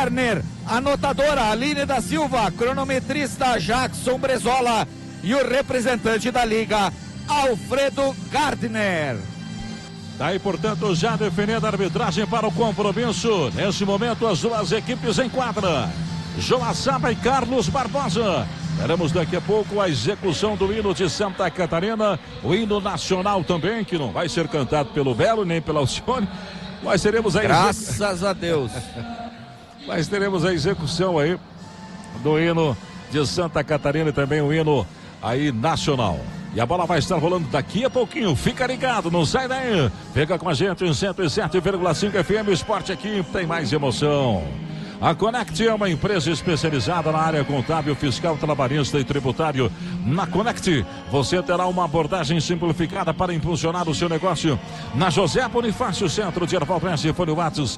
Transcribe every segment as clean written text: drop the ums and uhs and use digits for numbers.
Werner, anotadora Aline da Silva, cronometrista Jackson Brezola e o representante da Liga, Alfredo Gardner. Tá aí, portanto, já definindo a arbitragem para o compromisso. Nesse momento, as duas equipes em quadra. Joaçaba e Carlos Barbosa. Teremos daqui a pouco a execução do hino de Santa Catarina, o hino nacional também, que não vai ser cantado pelo Belo nem pela Alcione, mas teremos a graças a Deus. Mas teremos a execução aí do hino de Santa Catarina e também o hino aí nacional. E a bola vai estar rolando daqui a pouquinho. Fica ligado, não sai daí. Fica com a gente em 107,5 FM. O esporte aqui tem mais emoção. A Conect é uma empresa especializada na área contábil, fiscal, trabalhista e tributário. Na Conect, você terá uma abordagem simplificada para impulsionar o seu negócio. Na José Bonifácio, centro de Erval Preste, Folha Whats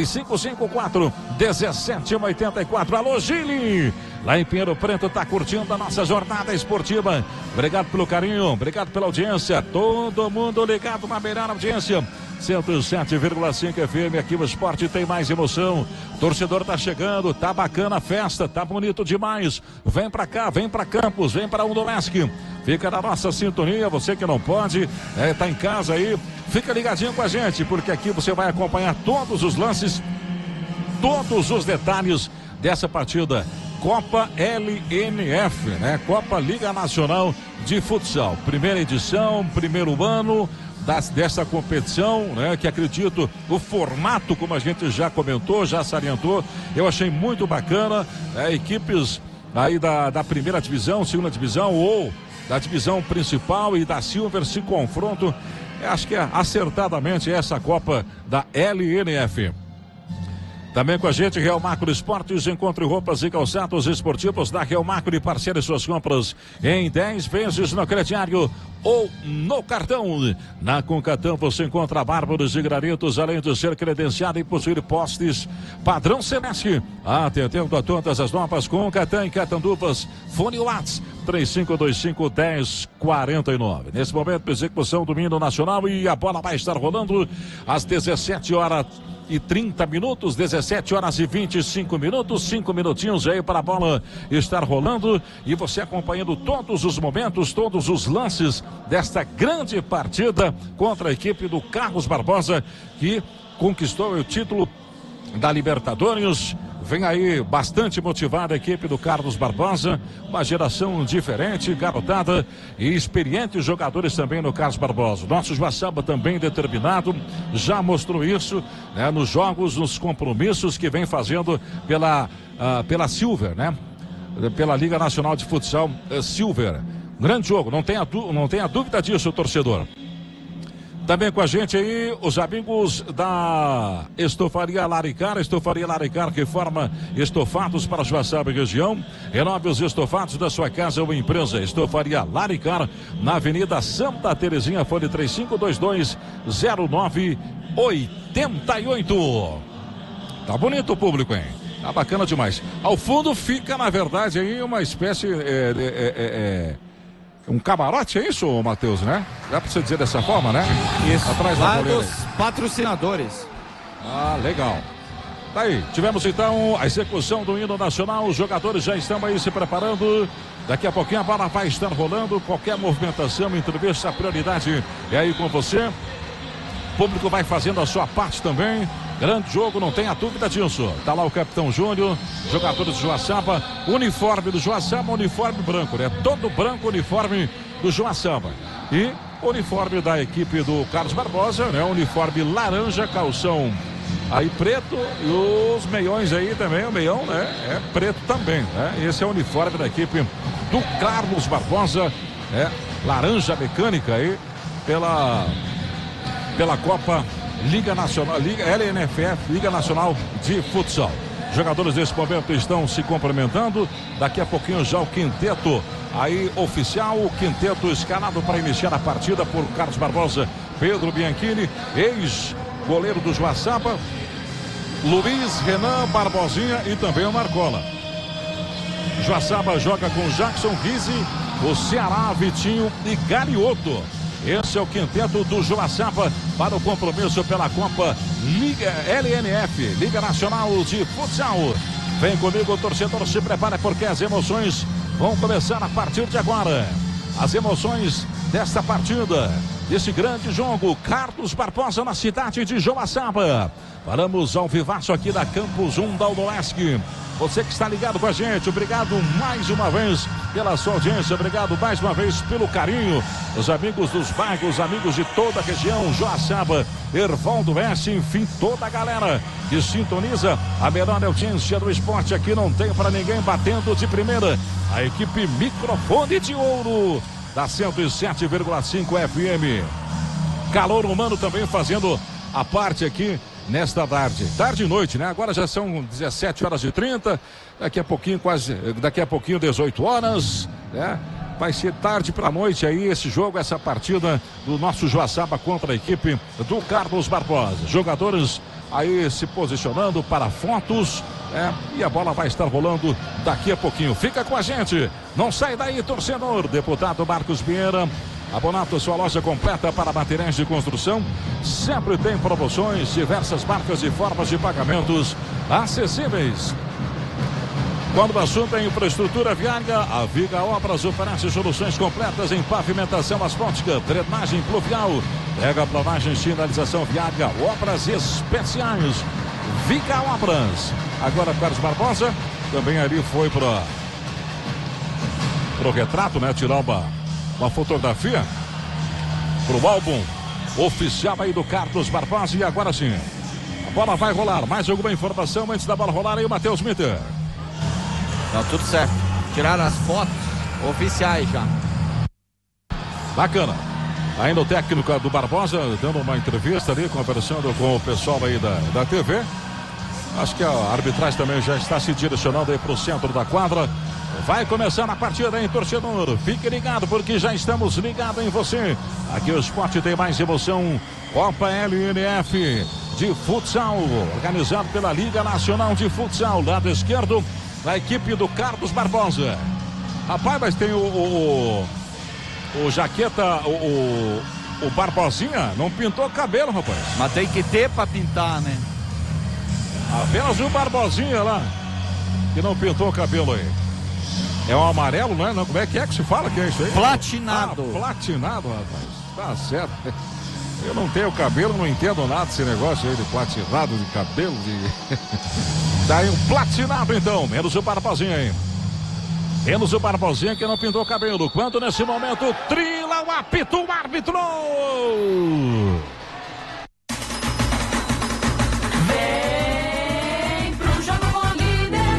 3554-1784. Alô, Gili! Lá em Pinheiro Preto, tá curtindo a nossa jornada esportiva. Obrigado pelo carinho, obrigado pela audiência. Todo mundo ligado na melhor audiência. 107,5 FM, aqui o esporte tem mais emoção. Torcedor tá chegando, tá bacana a festa, tá bonito demais. Vem pra cá, vem pra Campos, vem pra Undomesk. Fica na nossa sintonia, você que não pode, tá em casa aí, fica ligadinho com a gente, porque aqui você vai acompanhar todos os lances, todos os detalhes dessa partida. Copa LNF, né? Copa Liga Nacional de Futsal. Primeira edição, primeiro ano dessa competição, né? Que acredito, o formato, como a gente já comentou, já salientou, eu achei muito bacana, equipes aí da primeira divisão, segunda divisão ou da divisão principal e da Silver se confrontam. Acho que é acertadamente essa Copa da LNF. Também com a gente, Real Macro Esportes, encontre roupas e calçados esportivos da Real Macro e parceire suas compras em 10 vezes no crediário ou no cartão. Na Concatão você encontra bárbaros e granetos, além de ser credenciado e possuir postes padrão Senesc. Atendendo a todas as novas Concatão em Catanduvas. Fone Whats 3525-1049. Nesse momento, execução do hino nacional e a bola vai estar rolando às 17h30, 17h25, 5 minutinhos aí para a bola estar rolando e você acompanhando todos os momentos, todos os lances desta grande partida contra a equipe do Carlos Barbosa, que conquistou o título da Libertadores. Vem aí bastante motivada a equipe do Carlos Barbosa, uma geração diferente, garotada e experientes jogadores também no Carlos Barbosa. Nosso Joaçaba também determinado, já mostrou isso, né, nos jogos, nos compromissos que vem fazendo pela Silver, né? Pela Liga Nacional de Futsal Silver. Grande jogo, não tenha dúvida disso, torcedor. Também com a gente aí, os amigos da Estofaria Laricar que forma estofados para Joaçaba e região. Renove os estofados da sua casa ou empresa. Estofaria Laricar, na Avenida Santa Terezinha, fone 35220988. Tá bonito o público, hein? Tá bacana demais. Ao fundo fica, na verdade, aí uma espécie um camarote, é isso, Matheus, né? Dá pra você dizer dessa forma, né? Isso. Atrás lá dos patrocinadores. Ah, legal. Tá aí, tivemos então a execução do hino nacional, os jogadores já estão aí se preparando. Daqui a pouquinho a bola vai estar rolando, qualquer movimentação, entrevista, a prioridade é aí com você. O público vai fazendo a sua parte também. Grande jogo, não tenha dúvida disso. Tá lá o Capitão Júnior, jogadores do Joaçaba, uniforme do Joaçaba, uniforme branco, né? Todo branco, uniforme do Joaçaba. E uniforme da equipe do Carlos Barbosa, né? Uniforme laranja, calção aí preto e os meiões aí também, o meião, né? É preto também, né? Esse é o uniforme da equipe do Carlos Barbosa, laranja mecânica aí pela Copa Liga Nacional, Liga LNFF, Liga Nacional de Futsal. Jogadores nesse momento estão se cumprimentando. Daqui a pouquinho já o quinteto aí oficial, o quinteto escalado para iniciar a partida por Carlos Barbosa, Pedro Bianchini, ex-goleiro do Joaçaba, Luiz, Renan, Barbosinha e também o Marcola. Joaçaba joga com Jackson Rizzi, o Ceará, Vitinho e Galioto. Esse é o quinteto do Joaçaba para o compromisso pela Copa Liga LNF, Liga Nacional de Futsal. Vem comigo, torcedor, se prepara porque as emoções vão começar a partir de agora. As emoções desta partida, desse grande jogo, Carlos Barbosa na cidade de Joaçaba. Falamos ao vivaço aqui da Campus 1 da Odoesc. Você que está ligado com a gente, obrigado mais uma vez pela sua audiência, obrigado mais uma vez pelo carinho. Os amigos dos bairros, amigos de toda a região, Joaçaba, Ervaldo S, enfim, toda a galera que sintoniza a melhor audiência do esporte aqui, não tem para ninguém, batendo de primeira. A equipe Microfone de Ouro da 107,5 FM. Calor humano também fazendo a parte aqui nesta tarde e noite, né? Agora já são 17h30, daqui a pouquinho 18 horas, né? Vai ser tarde para noite aí esse jogo, essa partida do nosso Joaçaba contra a equipe do Carlos Barbosa. Jogadores aí se posicionando para fotos, e a bola vai estar rolando daqui a pouquinho. Fica com a gente, não sai daí, torcedor. Deputado Marcos Vieira, Abonato, sua loja completa para materiais de construção. Sempre tem promoções, diversas marcas e formas de pagamentos acessíveis. Quando o assunto é infraestrutura viária, a Viga Obras oferece soluções completas em pavimentação asfáltica, drenagem pluvial, pega planagem e sinalização viária, obras especiais. Viga Obras. Agora Carlos Barbosa também ali foi pro retrato, né? Tirar uma fotografia pro álbum oficial aí do Carlos Barbosa. E agora sim, a bola vai rolar. Mais alguma informação antes da bola rolar aí, o Matheus Mitter? Não, tudo certo. Tiraram as fotos oficiais já. Bacana. Ainda o técnico do Barbosa dando uma entrevista ali, conversando com o pessoal aí da TV. Acho que a arbitragem também já está se direcionando aí para o centro da quadra. Vai começar a partida, hein, torcedor? Fique ligado porque já estamos ligados em você. Aqui o esporte tem mais emoção. Copa LNF de futsal, organizado pela Liga Nacional de Futsal. Lado esquerdo, a equipe do Carlos Barbosa. Rapaz, mas tem o Jaqueta, o Barbosinha, não pintou cabelo, rapaz. Mas tem que ter pra pintar, né? Apenas o Barbosinha lá, que não pintou o cabelo aí. É um amarelo, não é? Não, como é que se fala que é isso aí? Platinado. Platinado, rapaz. Tá certo. Eu não tenho cabelo, não entendo nada desse negócio aí de platinado, de cabelo, de... Daí um platinado então, menos o Barbosinha aí. Menos o Barbosinha que não pintou o cabelo. Quando nesse momento trila o apito, o árbitro. Vem pro jogo líder.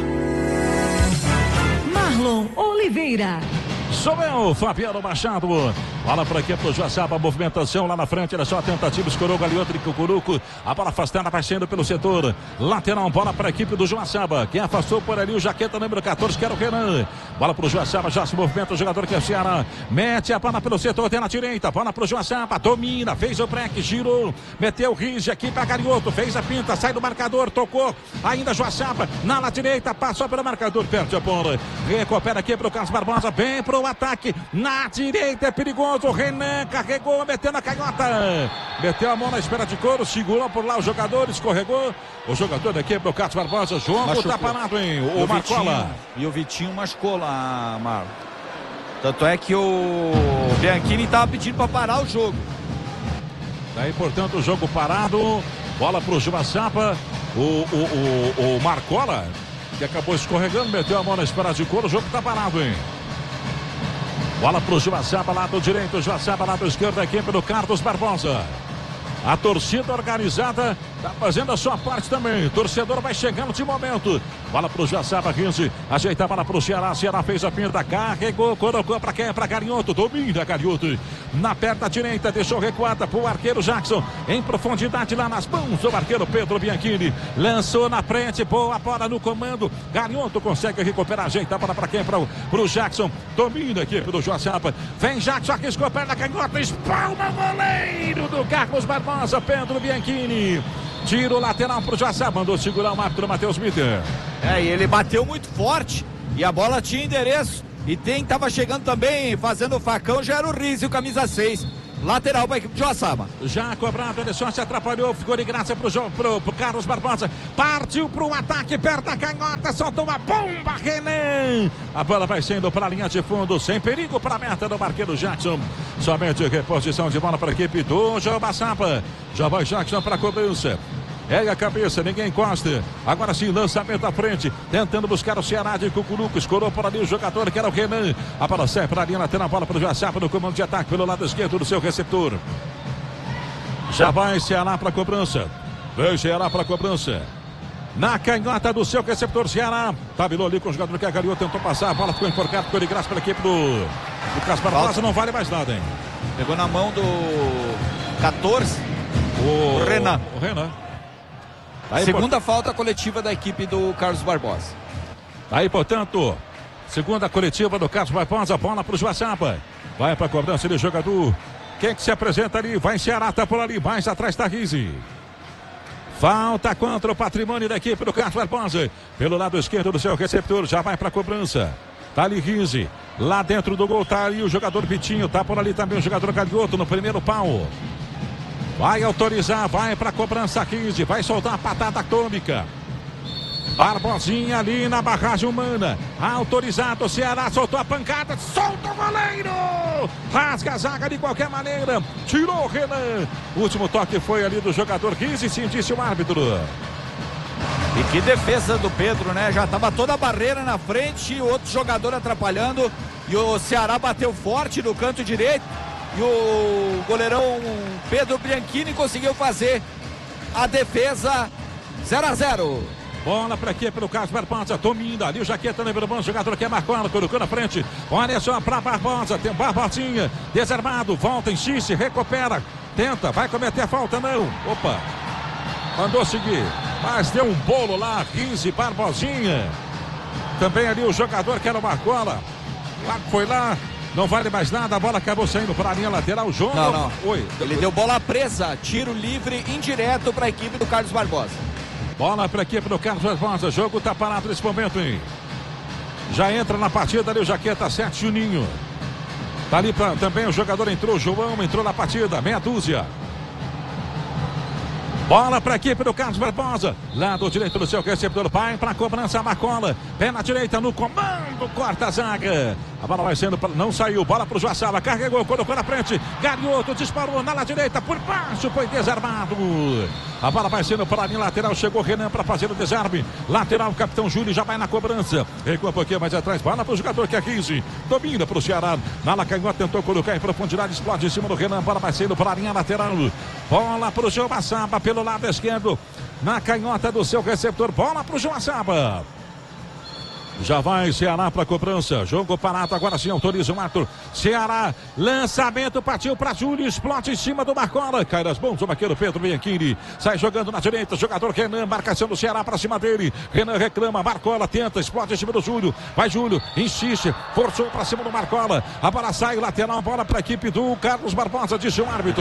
Marlon Oliveira. Sou eu, Fabiano Machado. Bola por aqui pro Joaçaba, movimentação lá na frente, era só tentativa, escorou Galioto e Cucuruco. A bola afastada vai saindo pelo setor lateral, bola para a equipe do Joaçaba. Quem afastou por ali o Jaqueta número 14, que era o Renan. Bola pro Joaçaba, já se movimenta o jogador que é o Ceará. Mete a bola pelo setor, tem na direita, bola pro Joaçaba, domina, fez o break, girou, meteu o Rizzi aqui para Galioto, fez a pinta, sai do marcador, tocou, ainda Joaçaba, na direita, passou pelo marcador, perde a bola. Recupera aqui pro Carlos Barbosa, vem pro ataque, na direita, é perigoso. O Renan carregou, meteu na canhota, meteu a mão na espera de couro, segurou por lá o jogador, escorregou. O jogador daqui é o Carlos Barbosa, jogo machucou. Tá parado, hein? O Marcola. E o Vitinho machucou lá, Marlon. Tanto é que o Bianchini estava pedindo para parar o jogo. Daí, portanto, o jogo parado. Bola pro Joaçaba. O Marcola, que acabou escorregando, meteu a mão na espera de couro, o jogo tá parado, hein? Bola pro Joaçaba, lado direito, Joaçaba, lado esquerdo, a equipe do Carlos Barbosa. A torcida organizada tá fazendo a sua parte também. O torcedor vai chegando de momento. Bola pro Joaçaba, 15. Ajeita a bola pro Ceará. Ceará fez a pinta, carregou, colocou pra quem? Pra Galioto. Domina Galioto. Na perna direita, deixou recuada pro arqueiro Jackson. Em profundidade lá nas mãos do arqueiro Pedro Bianchini. Lançou na frente, boa bola no comando. Galioto consegue recuperar, ajeita a bola pra quem? Pro Jackson. Domina a equipe do Joaçaba. Vem Jackson, arriscou a perna canhota. Espalma o goleiro do Carlos Barbosa. Pedro Bianchini, tiro lateral pro Joaçaba, mandou segurar o árbitro Matheus Mitter. E ele bateu muito forte e a bola tinha endereço. E quem tava chegando também, fazendo o facão, já era o Rizzi, o camisa 6. lateral para a equipe de Joaçaba. Já cobrado, ele só se atrapalhou, ficou de graça pro Carlos Barbosa. Partiu pro ataque, perto da canhota, soltou uma bomba, Renan. A bola vai sendo para a linha de fundo, sem perigo para a meta do marqueiro Jackson. Somente reposição de bola para a equipe do Joaçaba. Já vai Jackson para a cobrança. É a cabeça, ninguém encosta. Agora sim, lançamento à frente. Tentando buscar o Ceará de Cucuruco. Escorou por ali o jogador que era o Renan. A bola sai para a linha lateral, a bola para o Joaçaba no comando de ataque pelo lado esquerdo do seu receptor. Já vai Ceará para a cobrança. Vem Ceará para a cobrança. Na canhota do seu receptor, Ceará. Tabelou ali com o jogador que agarrou, tentou passar. A bola ficou enforcada, ficou de graça pela equipe do Caspar Barbosa. Não vale mais nada, hein? Pegou na mão do 14, o Renan. O Renan. Aí, segunda falta coletiva da equipe do Carlos Barbosa. Aí, portanto, segunda coletiva do Carlos Barbosa. Bola para o Joaçaba. Vai para a cobrança do jogador. Quem que se apresenta ali? Vai Ceará, tá por ali. Mais atrás está Rizzi. Falta contra o patrimônio da equipe do Carlos Barbosa. Pelo lado esquerdo do seu receptor. Já vai para a cobrança. Tá ali Rizzi. Lá dentro do gol tá ali o jogador Vitinho. Tá por ali também o jogador Galhoto no primeiro pau. Vai autorizar, vai para a cobrança 15, vai soltar a patada atômica. Barbosinha ali na barragem humana. Autorizado, o Ceará soltou a pancada, solta o goleiro. Rasga a zaga de qualquer maneira. Tirou o Renan. O último toque foi ali do jogador 15, sim, disse o árbitro. E que defesa do Pedro, né? Já estava toda a barreira na frente, outro jogador atrapalhando. E o Ceará bateu forte no canto direito. E o goleirão Pedro Bianchini conseguiu fazer a defesa 0-0. Bola para aqui pelo Carlos Barbosa, domina ali o Jaqueta, lembrou bom, jogador que é Marcola, colocou na frente. Olha só para Barbosa, tem Barbosinha, desarmado, volta, insiste, recupera, tenta, vai cometer a falta, não. Opa, mandou seguir, mas deu um bolo lá, 15, Barbosinha. Também ali o jogador que era o Marcola, lá foi lá. Não vale mais nada, a bola acabou saindo para a linha lateral. João. Não. Oi. Ele deu bola presa, tiro livre indireto para a equipe do Carlos Barbosa. Bola para a equipe do Carlos Barbosa. Jogo está parado nesse momento, hein? Já entra na partida ali o Jaqueta 7, Juninho. Tá ali também o jogador entrou, João entrou na partida, meia dúzia. Bola para a equipe do Carlos Barbosa. Lado direito do seu receptor. Vai para a cobrança, Marcola. Pé na direita no comando. Corta a zaga. A bola vai sendo. Não saiu. Bola para o Joaçaba. Carregou. Colocou na frente. Galhoto disparou na direita. Por baixo. Foi desarmado. A bola vai sendo para a linha lateral. Chegou Renan para fazer o desarme. Lateral. Capitão Júlio já vai na cobrança. Recua um pouquinho mais atrás. Bola para o jogador que é 15. Domina para o Ceará. Na canhota tentou colocar em profundidade. Explode em cima do Renan. Bola vai sendo para a linha lateral. Bola para o Joaçaba pelo lado esquerdo, na canhota do seu receptor, bola para o Joaçaba. Já vai Ceará para a cobrança, jogo parado, agora sim autoriza o Arthur. Ceará, lançamento, partiu para Júlio, explode em cima do Marcola, cai nas mãos do marqueiro Pedro Bianchini, sai jogando na direita, jogador Renan, marcação do Ceará para cima dele, Renan reclama, Marcola tenta, explode em cima do Júlio, vai Júlio, insiste, forçou para cima do Marcola, a bola sai, lateral, bola para a equipe do Carlos Barbosa, disse o árbitro.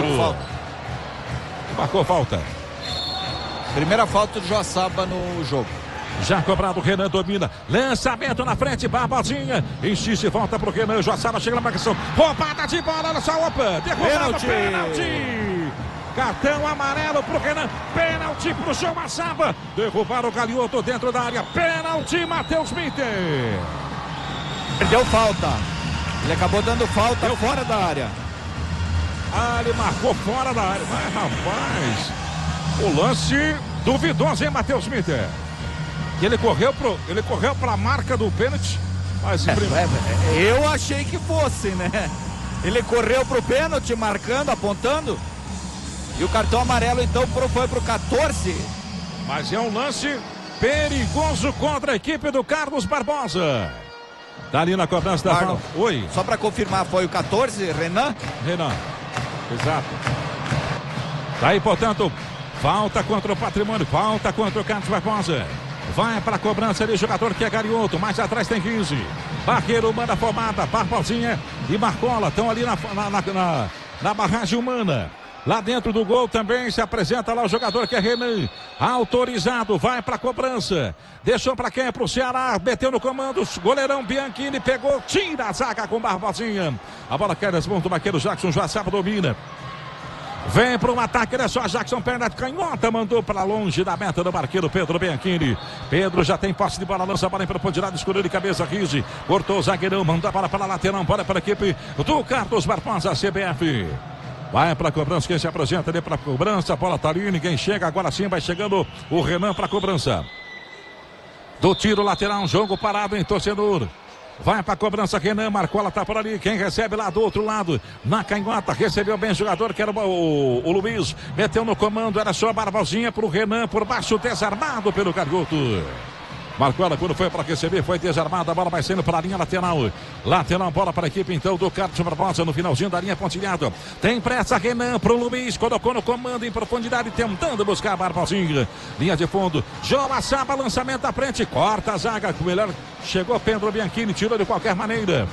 Marcou falta. Primeira falta do Joaçaba no jogo. Já cobrado, Renan domina. Lançamento na frente, Barbosinha. Insiste, volta pro Renan. Joaçaba chega na marcação. Roubada de bola, olha só, opa. Derrubado, pênalti. Cartão amarelo pro Renan. Pênalti pro Joaçaba. Derrubaram o Galhoto dentro da área. Pênalti, Matheus Minter. Perdeu falta. Ele acabou dando falta fora da área. Ah, ele marcou fora da área. Mas, rapaz, o lance duvidoso, hein, Matheus Minter? Ele correu para a marca do pênalti. Mas eu achei que fosse, né? Ele correu pro pênalti, marcando, apontando. E o cartão amarelo, então, foi pro 14. Mas é um lance perigoso contra a equipe do Carlos Barbosa. Tá ali na cobrança da falta. Oi. Só para confirmar, foi o 14, Renan? Renan. Exato. Tá aí, portanto, falta contra o patrimônio, falta contra o Carlos Barbosa. Vai para a cobrança ali, jogador que é Galhoto, mais atrás tem 15. Barreiro humana formada, Barbosinha e Marcola estão ali na barragem humana. Lá dentro do gol também se apresenta lá o jogador que é Renan. Autorizado, vai para a cobrança. Deixou para quem? Para o Ceará. Meteu no comando. Goleirão Bianchini pegou. Tira a zaga com Barbosinha. A bola cai nas mãos do marqueiro Jackson. Joaçaba domina. Vem para um ataque, olha só, Jackson, perna de canhota, mandou para longe da meta do marqueiro Pedro Bianchini. Pedro já tem posse de bola, lança a bola em profundidade, escurou de cabeça, Rizzi, cortou o zagueirão, mandou a bola para a lateral, bola para a equipe do Carlos Barbosa, CBF. Vai para a cobrança, quem se apresenta ali para a cobrança, a bola tá ali, ninguém chega, agora sim vai chegando o Renan para a cobrança. Do tiro lateral, um jogo parado em torcedor. Vai para a cobrança, Renan, marcou, ela tá por ali. Quem recebe lá do outro lado, na canhota, recebeu bem o jogador, que era o Luiz. Meteu no comando, era só a Barbosinha pro Renan, por baixo, desarmado pelo Cargoto. Marcou ela quando foi para receber, foi desarmada, a bola vai saindo para a linha lateral. Lateral, bola para a equipe então do Carlos Barbosa no finalzinho da linha pontilhada. Tem pressa, Renan pro Luiz, colocou no comando em profundidade, tentando buscar a Barbosinha. Linha de fundo, João Saba, lançamento à frente, corta a zaga, com o melhor chegou Pedro Bianchini, tirou de qualquer maneira.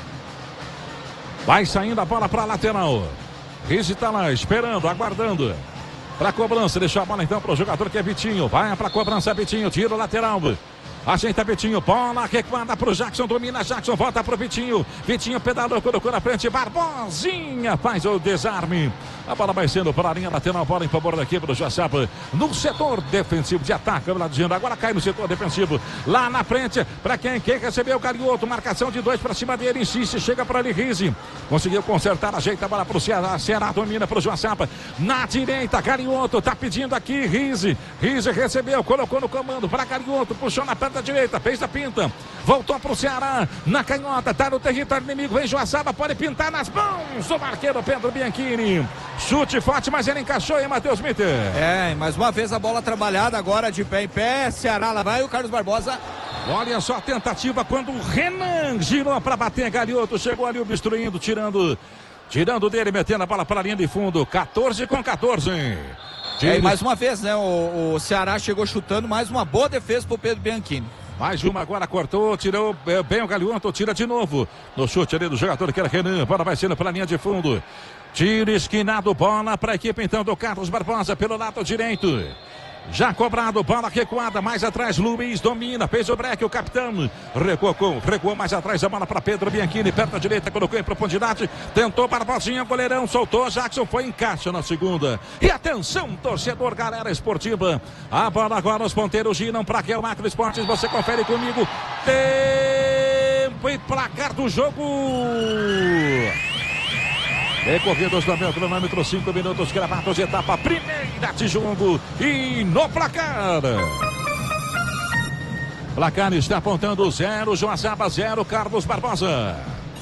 Vai saindo a bola para a lateral. Rizzi tá lá, esperando, aguardando. Para a cobrança, deixou a bola então para o jogador que é Vitinho. Vai para a cobrança, Vitinho, tiro lateral. Ajeita Vitinho, bola recuada pro Jackson, domina Jackson, volta pro Vitinho. Vitinho pedalou, colocou na frente, Barbosinha faz o desarme. A bola vai sendo para a linha lateral, bola em favor da equipe do Joaçaba no setor defensivo de ataque. Agora cai no setor defensivo, lá na frente, para quem recebeu o Carioto, marcação de 2 para cima dele, insiste, chega para ali, Rizzi. Conseguiu consertar, ajeita a bola pro Ceará, Ceará domina pro Joaçaba. Na direita, Carioto, tá pedindo aqui, Rizzi. Rizzi recebeu, colocou no comando para Carioto, puxou na perna direita, fez a pinta, voltou pro Ceará, na canhota, tá no território inimigo, vem Joaçaba, pode pintar nas mãos do marqueiro Pedro Bianchini. Chute forte, mas ele encaixou, hein, Matheus Mitter? Mais uma vez a bola trabalhada agora de pé em pé, Ceará lá vai o Carlos Barbosa. Olha só a tentativa quando o Renan girou para bater, Galhoto chegou ali obstruindo, tirando dele, metendo a bola para a linha de fundo, 14-14. Mais uma vez, né, o Ceará chegou chutando, mais uma boa defesa pro Pedro Bianchini. Mais uma agora, cortou, tirou bem o Galhoto, tira de novo. No chute ali do jogador que era Renan, bola vai sendo para a linha de fundo. Tiro esquinado, bola para a equipe então do Carlos Barbosa pelo lado direito. Já cobrado, bola recuada, mais atrás, Luiz domina, fez o break, o capitão recuou mais atrás, a bola para Pedro Bianchini, perto da direita, colocou em profundidade, tentou Barbosinha, goleirão, soltou, Jackson foi em caixa na segunda. E atenção, torcedor, galera esportiva, a bola agora, os ponteiros giram para que é o Macro Esportes, você confere comigo, tempo e placar do jogo. Recorridos também o cronômetro, 5 minutos gravados, etapa primeira de jogo e no placar. Placar está apontando 0, Joaçaba 0, Carlos Barbosa.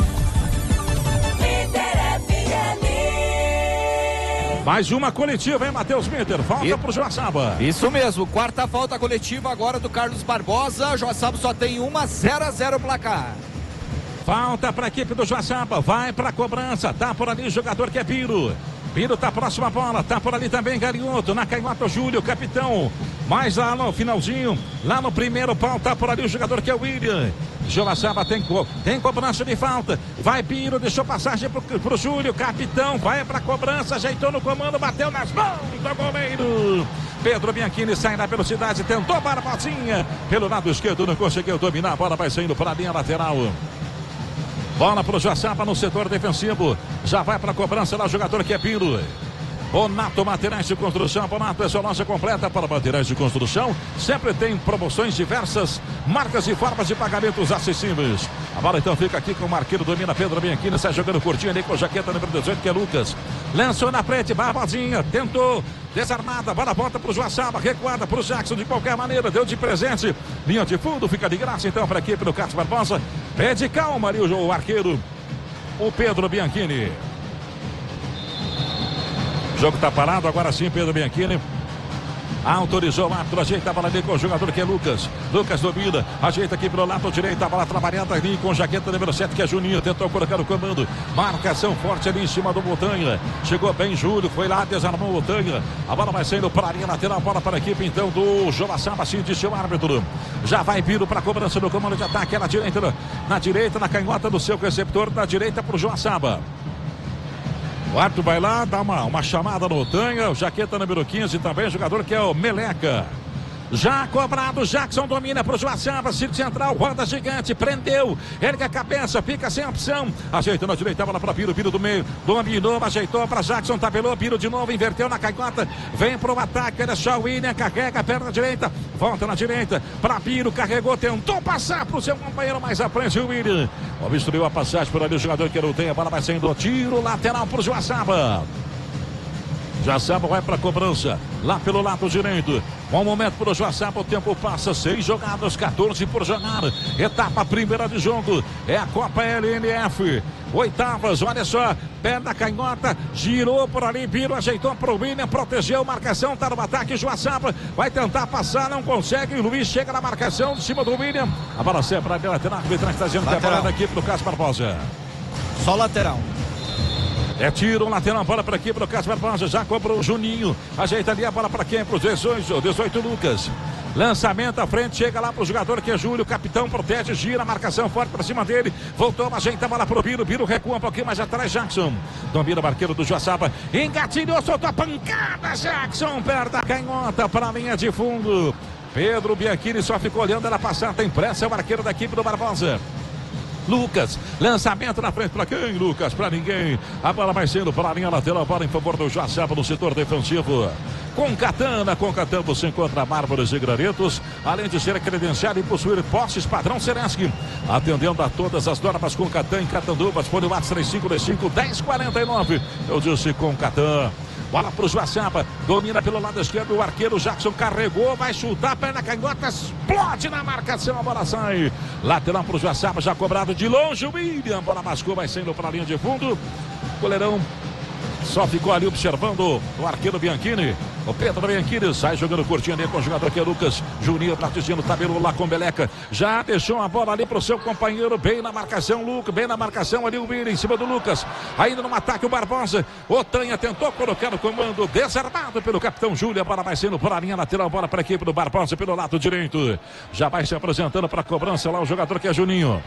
Mais uma coletiva, hein, Matheus Mitter? Falta pro Joaçaba. Isso mesmo, quarta falta coletiva agora do Carlos Barbosa. Joaçaba só tem uma, 0-0 o placar. Falta para a equipe do Joaçaba, vai para a cobrança, tá por ali o jogador que é Piro. Piro tá próximo à bola, tá por ali também Galhoto, na canhota o Júlio, capitão. Mas lá no finalzinho, lá no primeiro pau, tá por ali o jogador que é o William. Joaçaba tem cobrança de falta, vai Piro, deixou passagem pro Júlio, capitão, vai para a cobrança, ajeitou no comando, bateu nas mãos do goleiro. Pedro Bianchini sai na velocidade, tentou a Barbosinha, pelo lado esquerdo não conseguiu dominar, a bola vai saindo para a linha lateral. Bola para o Joaçaba no setor defensivo. Já vai para a cobrança lá o jogador que é Piro. Bonato Materiais de Construção. Bonato é sua loja completa para materiais de construção. Sempre tem promoções diversas, marcas e formas de pagamentos acessíveis. A bola então fica aqui com o marqueiro, domina Pedro Bianchini, sai jogando curtinho ali com a jaqueta número 18, que é Lucas. Lançou na frente, Barbosinha, tentou, desarmada, bola volta para o Joaçaba, recuada para o Jackson de qualquer maneira, deu de presente. Linha de fundo, fica de graça então para a equipe do Carlos Barbosa. Pede calma ali o arqueiro, o Pedro Bianchini. O jogo está parado, agora sim Pedro Bianchini autorizou o árbitro, ajeita a bola ali com o jogador que é Lucas. Lucas domina, ajeita aqui pro lado direito, a bola trabalhada ali com jaqueta número 7, que é Juninho, tentou colocar no comando, marcação forte ali em cima do Montanha, chegou bem Júlio, foi lá, desarmou o Montanha, a bola vai saindo para a linha lateral, bola para a equipe então do Joaçaba, assim disse o árbitro. Já vai Piro para a cobrança do comando de ataque, na direita, na canhota do seu receptor, na direita pro Joaçaba. O árbitro vai lá, dá uma chamada no Montanha, o jaqueta número 15 também, jogador que é o Meleca. Já cobrado, Jackson domina pro Joaçaba, Círculo Central, roda gigante, prendeu, ergue a cabeça, fica sem opção, ajeita na direita, bola para Biro, Biro do meio, dominou, ajeitou para Jackson, tabelou, Biro de novo, inverteu na canhota, vem pro ataque, olha só o William, carrega a perna direita, volta na direita, para Biro, carregou, tentou passar pro seu companheiro, mais à frente o William, obstruiu a passagem por ali o jogador que não tem, a bola vai saindo, tiro lateral pro Joaçaba. Joaçaba vai para a cobrança, lá pelo lado direito. Bom momento para o Joaçaba, o tempo passa, 6 jogadas, 14 por jogar. Etapa primeira de jogo, é a Copa LNF. Oitavas, olha só, perna canhota, girou por ali, Biro, ajeitou para o William, protegeu, marcação, tá no ataque, Joaçaba vai tentar passar, não consegue, Luiz chega na marcação, de cima do William. A bola sai para a lateral, o arbitragem está dizendo que é parada aqui para o Cássio Barbosa. Só lateral. É tiro, lateral, bola para aqui, para o Cássio Barbosa, já cobrou o Juninho, ajeita ali a bola para quem? Para os 18 Lucas. Lançamento à frente, chega lá para o jogador que é Júlio, capitão, protege, gira, marcação forte para cima dele, voltou, ajeita a bola para o Biro, Biro recua um pouquinho mais atrás, Jackson, domina o barqueiro do Joaçaba, engatilhou, soltou a pancada, Jackson, perto da canhota para a linha de fundo, Pedro Bianchini só ficou olhando ela passar, tem pressa, é o arqueiro da equipe do Barbosa. Lucas, lançamento na frente para quem, Lucas? Para ninguém, a bola vai sendo para a linha lateral, bola em favor do Joaçaba no setor defensivo. Com Catana você encontra mármores e granetos, além de ser credenciado e possuir posses padrão Seresc. Atendendo a todas as normas com Catan em Catanduvas, foi no WhatsApp 3525-1049. Eu disse com Catan. Bola para o Joaçaba, domina pelo lado esquerdo, o arqueiro Jackson carregou, vai chutar, perna canhota, explode na marcação, a bola sai. Lateral para o Joaçaba, já cobrado de longe, o William, bola mascou, vai saindo para a linha de fundo. Goleirão só ficou ali observando o arqueiro Bianchini. O Pedro Bianchini sai jogando curtinho ali com o jogador que é Lucas. Juninho praticando, tabelou lá com Beleca. Já deixou a bola ali para o seu companheiro. Bem na marcação, Lucas. Bem na marcação ali o William em cima do Lucas. Ainda no ataque o Barbosa. Otanha tentou colocar no comando. Desarmado pelo capitão Júlio. A bola vai sendo para a linha lateral. Bola para a equipe do Barbosa pelo lado direito. Já vai se apresentando para a cobrança lá o jogador que é Juninho.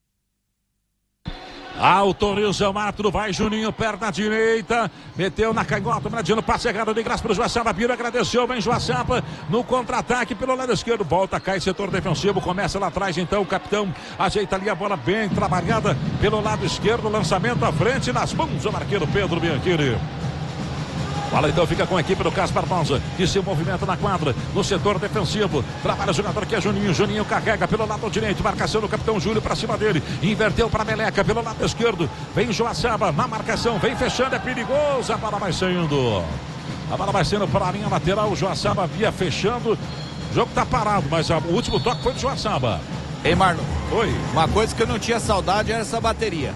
Autoriza o Mártiro, vai Juninho, perna direita, meteu na canhota, mediano, passe errado de graça para o Joaçaba, Biro agradeceu, vem Joaçaba no contra-ataque pelo lado esquerdo, volta, cai setor defensivo, começa lá atrás então o capitão, ajeita ali a bola bem trabalhada pelo lado esquerdo, lançamento à frente, nas mãos do arqueiro Pedro Bianchini. Bola então fica com a equipe do Cássio Barbosa, que se movimenta na quadra, no setor defensivo, trabalha o jogador que é Juninho, Juninho carrega pelo lado direito, marcação do capitão Júlio para cima dele, inverteu para Meleca pelo lado esquerdo, vem Joaçaba na marcação, vem fechando, é perigoso, a bola vai saindo, a bola vai saindo para a linha lateral, o Joaçaba via fechando, o jogo tá parado, mas o último toque foi do Joaçaba. Ei, Marlon. Oi. Uma coisa que eu não tinha saudade era essa bateria.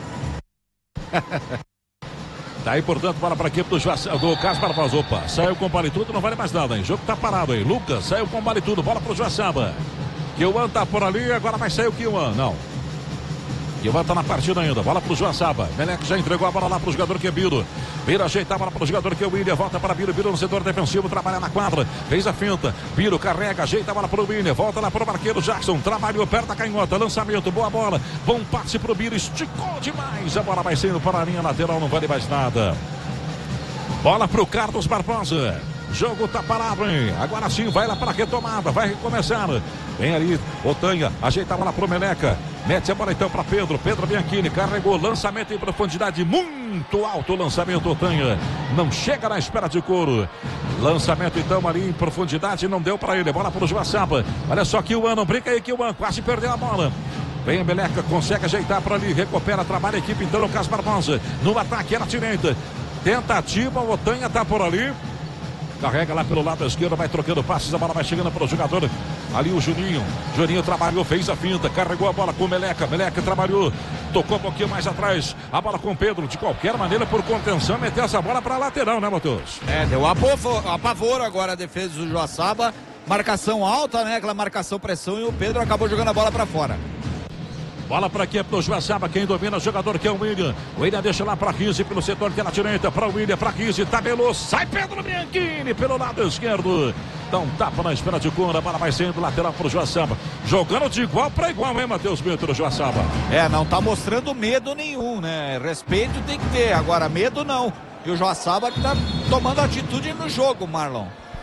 Tá aí, portanto, bola para a equipe do Cássio Barbosa. Opa, saiu com vale tudo, não vale mais nada, hein? O jogo tá parado aí. Lucas saiu com vale tudo, bola pro Joaçaba. Kiwan tá por ali, agora vai sair o Kiwan. Não. Kiwan tá na partida ainda, bola pro Joaçaba. Meleque já entregou a bola lá pro jogador que é Biro. Biro ajeita a bola pro jogador que é o William. Volta para Biro, Biro no setor defensivo, trabalha na quadra. Fez a finta. Biro carrega, ajeita a bola pro William. Volta lá pro barqueiro Jackson. Trabalhou perto da canhota. Lançamento, boa bola. Bom passe pro Biro. Esticou demais. A bola vai saindo para a linha lateral, não vale mais nada. Bola pro Carlos Barbosa. Jogo tá parado, hein? Agora sim, vai lá para a retomada, vai recomeçar. Vem ali, Otanha, ajeita a bola pro Meleca. Mete a bola então para Pedro Bianchini, carregou, lançamento em profundidade, muito alto o lançamento, Otanha. Não chega na espera de couro. Lançamento então ali em profundidade, não deu para ele. Bola pro Joaçaba. Olha só que o Ano, brinca aí que o Ano, quase perdeu a bola. Vem a Meleca, consegue ajeitar para ali, recupera, trabalha a equipe então no Cássio Barbosa. No ataque, era direita. Tentativa, o Otanha tá por ali. Carrega lá pelo lado esquerdo, vai trocando passes, a bola vai chegando para o jogador. Ali o Juninho. Juninho trabalhou, fez a finta, carregou a bola com o Meleca. Meleca trabalhou, tocou um pouquinho mais atrás. A bola com o Pedro, de qualquer maneira, por contenção, meteu essa bola para a lateral, né, Matheus? Deu apavoro agora a defesa do Joaçaba. Marcação alta, né? Aquela marcação pressão e o Pedro acabou jogando a bola para fora. Bola para aqui, para o Joaçaba, quem domina o jogador que é o William. O William deixa lá para Rizzi pelo setor que é na direita, para o William, para Rizzi, tabelou, sai Pedro Bianchini pelo lado esquerdo. Dá um tapa na espera de cura, a bola vai sendo lateral para o Joaçaba. Jogando de igual para igual, hein, Matheus Bento do Joaçaba? Não tá mostrando medo nenhum, né? Respeito tem que ter, agora medo não. E o Joaçaba que tá tomando atitude no jogo, Marlon.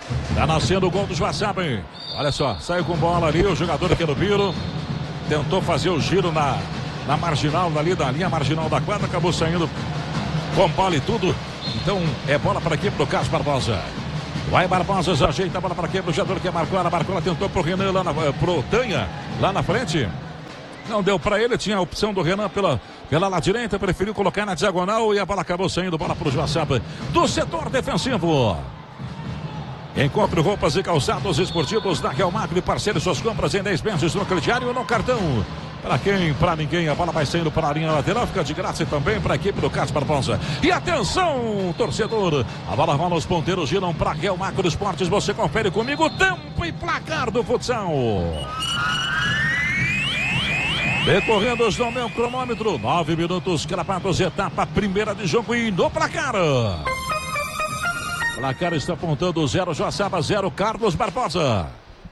Tá nascendo o gol do Joaçaba, hein? Olha só, saiu com bola ali o jogador aqui do Biro. Tentou fazer o giro na marginal dali, da linha marginal da quadra. Acabou saindo com bola e tudo. Então é bola para aqui pro Carlos Barbosa. Vai Barbosa, já ajeita a bola para aqui pro jogador que é Marcola. Marcola tentou pro Renan lá pro Tanha, lá na frente. Não deu para ele, tinha a opção do Renan pela lá direita, preferiu colocar na diagonal e a bola acabou saindo, bola pro Joaçaba do setor defensivo. Encontre roupas e calçados esportivos da Real Macro e parceire suas compras em 10 vezes no crediário ou no cartão. Para quem? Para ninguém. A bola vai saindo para a linha lateral. Fica de graça também para a equipe do Carlos Barbosa. E atenção, torcedor. A bola vai nos ponteiros, giram para a Real Macro Esportes. Você confere comigo o tempo e placar do futsal. Decorrendo no meu cronômetro. 9 minutos cravados. Etapa primeira de jogo e no placar. O placar está apontando 0 Joaçaba, 0 Carlos Barbosa.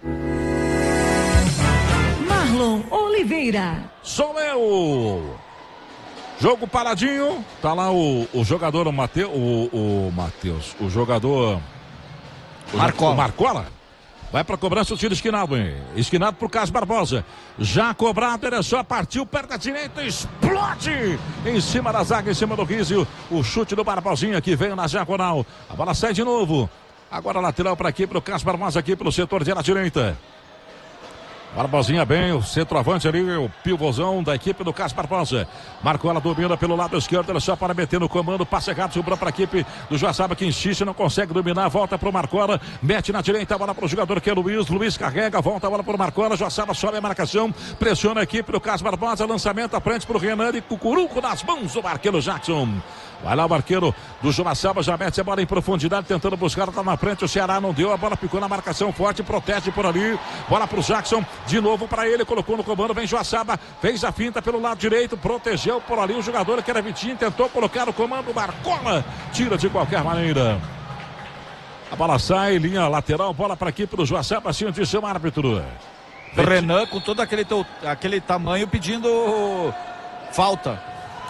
Marlon Oliveira. Sou eu. Jogo paradinho. Tá lá o jogador o Matheus. O jogador Marcola. Vai para cobrança o tiro esquinado, hein? Esquinado pro Carlos Barbosa. Já cobrado, ele só partiu perto da direita, explode em cima da zaga, em cima do Rizio. O chute do Barbosinha que veio na diagonal. A bola sai de novo. Agora lateral para aqui pro Carlos Barbosa, aqui pelo setor de direita. Barbosinha bem, o centroavante ali, o pivôzão da equipe do Carlos Barbosa. Marcola domina pelo lado esquerdo, ele só para meter no comando, passa errado, sobrou para a equipe do Joaçaba que insiste, não consegue dominar, volta para o Marcola, mete na direita, a bola para o jogador que é o Luiz carrega, volta a bola para o Marcola, Joaçaba sobe a marcação, pressiona a equipe do Carlos Barbosa, lançamento à frente para o Renan e Cucuruco nas mãos do arqueiro Jackson. Vai lá o arqueiro do Joaçaba, já mete a bola em profundidade, tentando buscar, tá na frente, o Ceará não deu, a bola ficou na marcação forte, protege por ali, bola pro Jackson, de novo para ele, colocou no comando, vem Joaçaba, fez a finta pelo lado direito, protegeu por ali o jogador que era Vitinho, tentou colocar no comando, Marcola, tira de qualquer maneira. A bola sai, linha lateral, bola para aqui pro Joaçaba, assim disse o árbitro. Renan com todo aquele tamanho pedindo falta.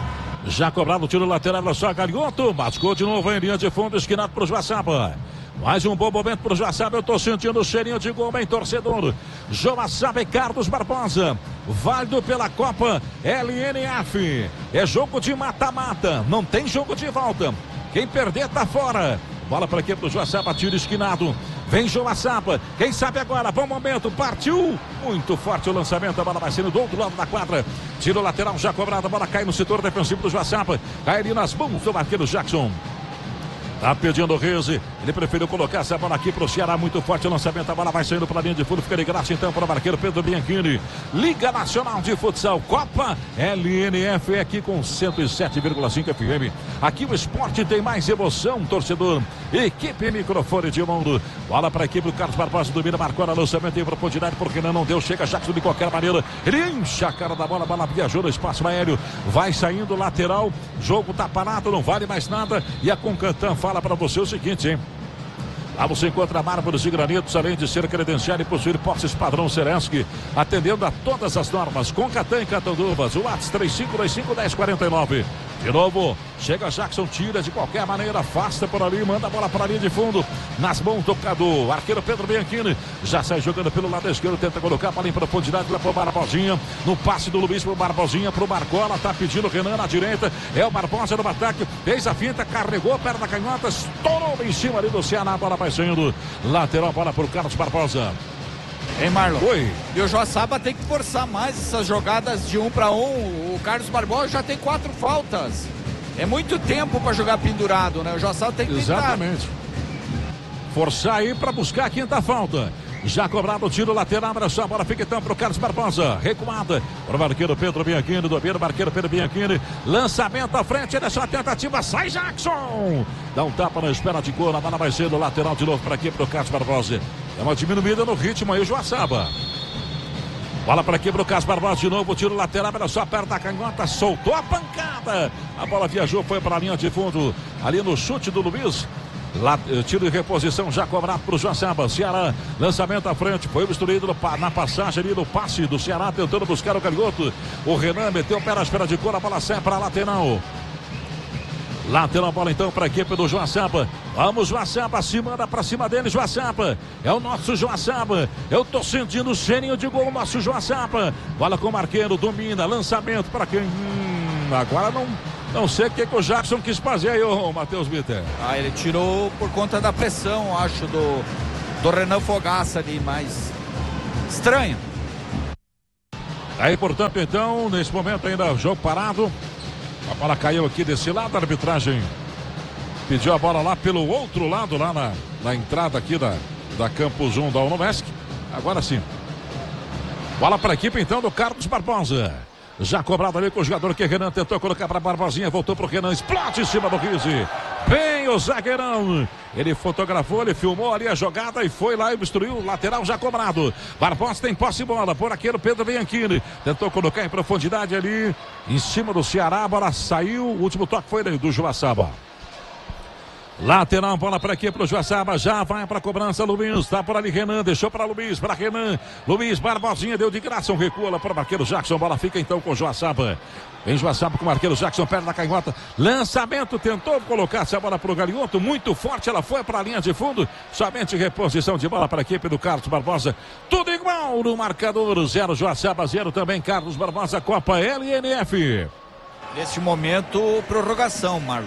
Já cobrado o tiro lateral, só Galhoto, mascou de novo em linha de fundo, esquinado pro Joaçaba. Mais um bom momento pro Joaçaba, eu tô sentindo o cheirinho de gol, bem torcedor. Joaçaba e Carlos Barbosa, válido pela Copa LNF. É jogo de mata-mata, não tem jogo de volta. Quem perder tá fora. Bola para aqui pro Joaçaba, tiro esquinado. Vem Joaçaba, quem sabe agora, bom momento, partiu. Muito forte o lançamento, a bola vai sendo do outro lado da quadra. Tiro lateral já cobrado, a bola cai no setor defensivo do Joaçaba. Cai ali nas mãos do arqueiro Jackson. Tá pedindo o Reise, ele preferiu colocar essa bola aqui pro Ceará, muito forte o lançamento, a bola vai saindo para a linha de fundo, fica de graça então para o marqueiro Pedro Bianchini. Liga Nacional de Futsal, Copa LNF aqui com 107,5 FM. Aqui o esporte tem mais emoção, torcedor. Equipe microfone de mundo. Bola para a equipe do Carlos Barbosa, domina, marcou a lançamento em profundidade, porque não deu, chega Jackson de qualquer maneira. Ele enche a cara da bola, a bola viajou no espaço aéreo, vai saindo lateral, jogo tá parado, não vale mais nada. E a Concatan fala para você o seguinte, hein? Lá você encontra mármores e granitos, além de ser credenciado e possuir posses padrão Serensky, atendendo a todas as normas. Concatan em Catanduvas, o WhatsApp 3525-1049. De novo, chega Jackson, tira de qualquer maneira, afasta por ali, manda a bola para a linha de fundo, nas mãos do arqueiro Pedro Bianchini, já sai jogando pelo lado esquerdo, tenta colocar a bola em profundidade para o Barbosinha, no passe do Luiz para o Barbosinha, para o Marcola, tá pedindo o Renan na direita, é o Barbosa no ataque, fez a finta, carregou perto da canhota, estourou em cima ali do Ceará, a bola vai saindo, lateral, bola para o Carlos Barbosa. Hein, Marlon? Oi. E o Joaçaba tem que forçar mais essas jogadas de 1 para 1. O Carlos Barbosa já tem 4 faltas. É muito tempo para jogar pendurado, né? O Joaçaba tem que tentar. Exatamente. Forçar aí para buscar a quinta falta. Já cobrado o tiro lateral, olha só, a bola fica então para o Carlos Barbosa. Recuada para o marqueiro Pedro Bianchini, domina o marqueiro Pedro Bianchini. Lançamento à frente, ele é só a tentativa, sai Jackson. Dá um tapa na espera de cor, a bola vai sendo lateral de novo para aqui para o Carlos Barbosa. É uma diminuída no ritmo aí o Joaçaba. Bola para aqui para o Carlos Barbosa de novo, tiro lateral, olha só, perto da canhota, soltou a pancada. A bola viajou, foi para a linha de fundo, ali no chute do Luiz. Lá, tiro de reposição já cobrado para o Joaçaba. Ceará, lançamento à frente, foi obstruído na passagem ali no passe do Ceará, tentando buscar o Galhoto. O Renan meteu o pé na espera de cor, a bola sai para a lateral. Lateral bola então para a equipe do Joaçaba. Vamos, Joaçaba, se manda para cima dele, Joaçaba. É o nosso Joaçaba. Eu tô sentindo o cheirinho de gol, nosso Joaçaba. Bola com o Marqueiro, domina, lançamento para quem? Agora não sei o que o Jackson quis fazer aí, o Matheus Bitter. Ele tirou por conta da pressão, acho, do Renan Fogaça ali, mas estranho. Aí, portanto, então, nesse momento ainda jogo parado. A bola caiu aqui desse lado, a arbitragem pediu a bola lá pelo outro lado, lá na entrada aqui da Campus 1 da Unovesc. Agora sim. Bola para a equipe então do Carlos Barbosa. Já cobrado ali com o jogador que Renan tentou colocar para Barbosinha, voltou para o Renan, explode em cima do Rizzi. Bem o zagueirão. Ele fotografou, ele filmou ali a jogada e foi lá e destruiu o lateral já cobrado. Barbosa tem posse de bola, por aqui o Pedro Bianchini. Tentou colocar em profundidade ali, em cima do Ceará, a bola saiu, o último toque foi do Joaçaba. Lateral, bola para aqui para o Joaçaba, já vai para a cobrança, Luiz, tá por ali Renan, deixou para Luiz, para Renan, Luiz, Barbosinha, deu de graça, um recuo lá para o Marqueiro Jackson, bola fica então com o Joaçaba. Vem Joaçaba com o Marqueiro Jackson, perto da canhota, lançamento, tentou colocar essa bola para o Galioto, muito forte, ela foi para a linha de fundo, somente reposição de bola para a equipe do Carlos Barbosa, tudo igual no marcador, 0 Joaçaba, 0 também Carlos Barbosa, Copa LNF. Neste momento, prorrogação, Marlon.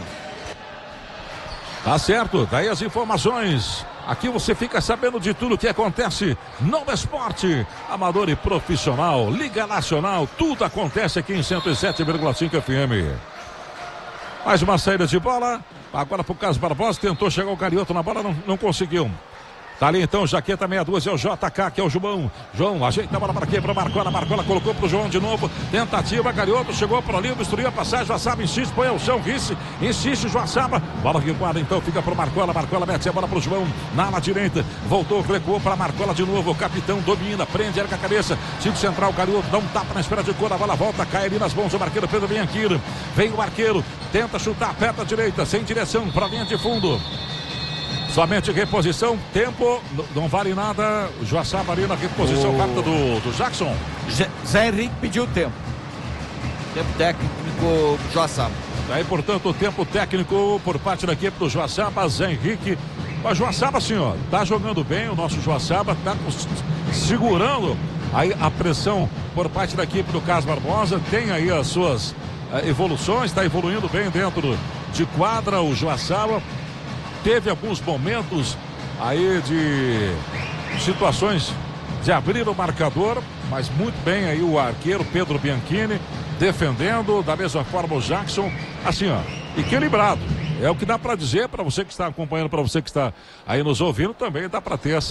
Tá certo, daí as informações. Aqui você fica sabendo de tudo que acontece no esporte, amador e profissional, Liga Nacional, tudo acontece aqui em 107,5 FM. Mais uma saída de bola, agora pro Carlos Barbosa, tentou chegar o Galioto na bola, não conseguiu. Tá ali então, jaqueta 62, é o JK, que é o João. João ajeita a bola para quê? Para Marcola. Marcola colocou pro João de novo. Tentativa, Galioto chegou por ali, destruiu a passagem. Joaçaba insiste, põe ao chão, Risse. Insiste, Joaçaba. Bola que guarda então, fica pro Marcola. Marcola mete a bola pro João na ala direita. Voltou, recuou para Marcola de novo. O capitão domina, prende, erga a cabeça. Tiro central, Galioto dá um tapa na espera de cor. A bola volta, cai ali nas mãos do Marqueiro Pedro Bianchini. Vem o arqueiro, tenta chutar, perto à direita, sem direção, para a linha de fundo. Somente reposição, tempo, não vale nada. Joaçaba ali na reposição rápida do Jackson. Zé Henrique pediu tempo. Tempo técnico Joaçaba. Daí, portanto, o tempo técnico por parte da equipe do Joaçaba, Zé Henrique. O Joaçaba, assim, ó, tá jogando bem, o nosso Joaçaba tá segurando aí a pressão por parte da equipe do Carlos Barbosa. Tem aí as suas evoluções, está evoluindo bem dentro de quadra o Joaçaba. Teve alguns momentos aí de situações de abrir o marcador, mas muito bem aí o arqueiro Pedro Bianchini defendendo, da mesma forma o Jackson, assim ó, equilibrado. É o que dá para dizer para você que está acompanhando, para você que está aí nos ouvindo, também dá para ter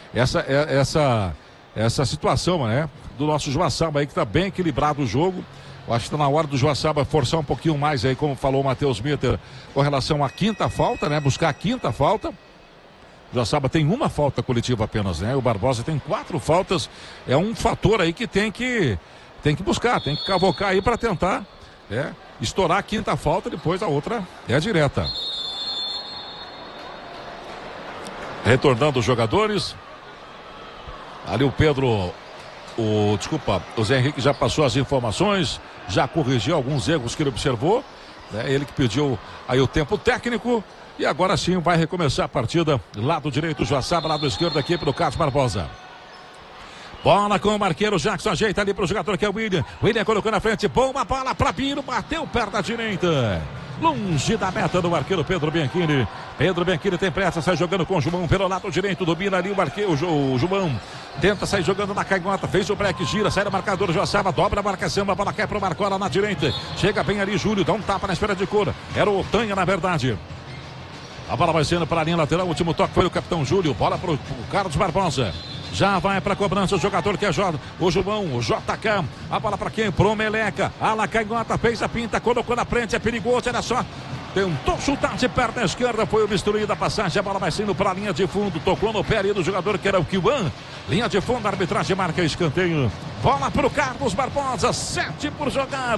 essa situação, né? Do nosso Joaçaba aí que está bem equilibrado o jogo. Eu acho que está na hora do Joaçaba forçar um pouquinho mais aí, como falou o Matheus Mitter, com relação à quinta falta, né? Buscar a quinta falta. O Joaçaba tem uma falta coletiva apenas, né? O Barbosa tem 4 faltas. É um fator aí que tem que buscar, tem que cavocar aí para tentar estourar a quinta falta, depois a outra é a direta. Retornando os jogadores. Ali o Pedro... o Zé Henrique já passou as informações, já corrigiu alguns erros que ele observou, né? Ele que pediu aí o tempo técnico e agora sim vai recomeçar a partida. Lado direito Joaçaba, lado esquerdo aqui para o Carlos Barbosa. Bola com o Marqueiro Jackson, ajeita ali para o jogador que é o William. William colocou na frente, boa bola para Piro, bateu perto da direita. Longe da meta do arqueiro Pedro Bianchini. Pedro Bianchini tem pressa, sai jogando com o João pelo lado direito, domina ali o arqueiro, o João. Tenta sair jogando na canhota, fez o break, gira, sai do marcador, Joaçaba, dobra a marcação, a bola cai pro Marcola na direita. Chega bem ali, Júlio, dá um tapa na espera de cor. Era o Otanha, na verdade. A bola vai sendo para a linha lateral, o último toque foi o capitão Júlio, bola pro Carlos Barbosa. Já vai para a cobrança o jogador que é o João, o JK. A bola para quem? Pro Meleca. A canhota, fez a pinta, colocou na frente, é perigoso, olha só. Tentou chutar de perna esquerda, foi obstruída a passagem, a bola vai saindo para a linha de fundo, tocou no pé ali do jogador que era o Kiwan. Linha de fundo, a arbitragem marca escanteio. Bola para o Carlos Barbosa, 7 por jogar,